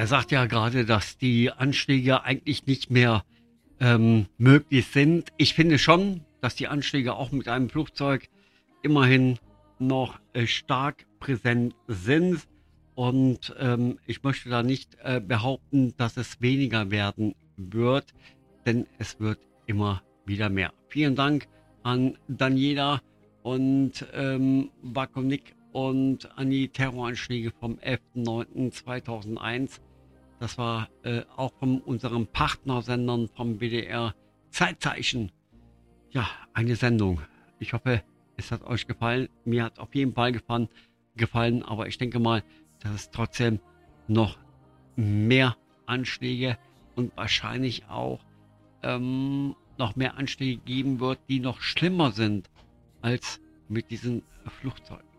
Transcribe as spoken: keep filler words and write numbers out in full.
er sagt ja gerade, dass die Anschläge eigentlich nicht mehr ähm, möglich sind. Ich finde schon, dass die Anschläge auch mit einem Flugzeug immerhin noch äh, stark präsent sind. Und ähm, ich möchte da nicht äh, behaupten, dass es weniger werden wird, denn es wird immer wieder mehr. Vielen Dank an Daniela und ähm, Vakonik und an die Terroranschläge vom elften neunten zweitausendeins. Das war äh, auch von unseren Partnersendern vom B D R Zeitzeichen. Ja, eine Sendung. Ich hoffe, es hat euch gefallen. Mir hat es auf jeden Fall gefallen, gefallen, aber ich denke mal, dass es trotzdem noch mehr Anschläge und wahrscheinlich auch ähm, noch mehr Anschläge geben wird, die noch schlimmer sind als mit diesen Flugzeugen.